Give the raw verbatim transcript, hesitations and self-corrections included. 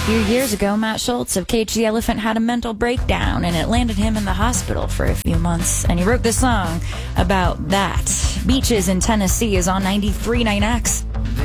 few years ago, Matt Schultz of Cage the Elephant had a mental breakdown, and it landed him in the hospital for a few months. And he wrote this song about that. Beaches in Tennessee is on ninety-three point nine X.